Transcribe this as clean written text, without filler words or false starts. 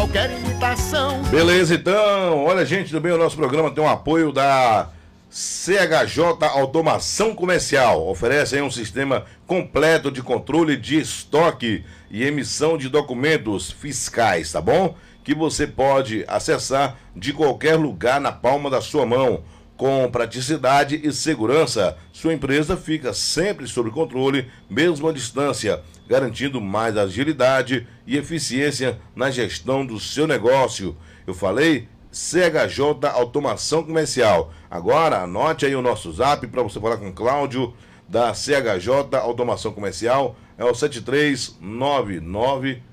qualquer imitação. Beleza, então. Olha, gente, também o nosso programa tem um apoio da CHJ Automação Comercial. Oferece aí um sistema completo de controle de estoque e emissão de documentos fiscais, tá bom? Que você pode acessar de qualquer lugar na palma da sua mão. Com praticidade e segurança, sua empresa fica sempre sob controle, mesmo à distância, garantindo mais agilidade e eficiência na gestão do seu negócio. Eu falei CHJ Automação Comercial. Agora anote aí o nosso zap para você falar com o Cláudio da CHJ Automação Comercial. É o 7399